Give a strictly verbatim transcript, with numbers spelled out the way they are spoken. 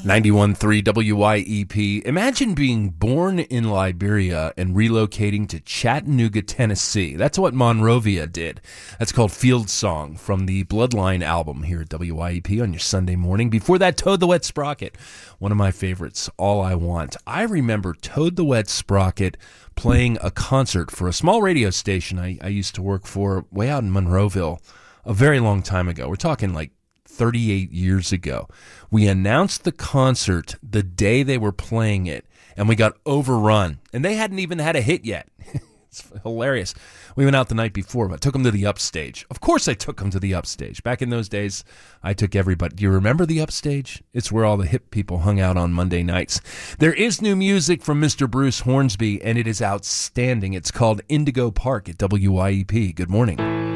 ninety-one point three W Y E P. Imagine being born in Liberia and relocating to Chattanooga, Tennessee. That's what Monrovia did. That's called Field Song from the Bloodline album here at W Y E P on your Sunday morning. Before that, Toad the Wet Sprocket, one of my favorites, All I Want. I remember Toad the Wet Sprocket playing a concert for a small radio station I, I used to work for way out in Monroeville a very long time ago. We're talking like thirty-eight years ago. We announced the concert the day they were playing it, and we got overrun. And they hadn't even had a hit yet. It's hilarious. We went out the night before, but took them to the upstage. Of course I took them to the upstage. Back in those days, I took everybody. Do you remember the upstage? It's where all the hip people hung out on Monday nights. There is new music from Mister Bruce Hornsby, and it is outstanding. It's called Indigo Park at W Y E P. Good morning.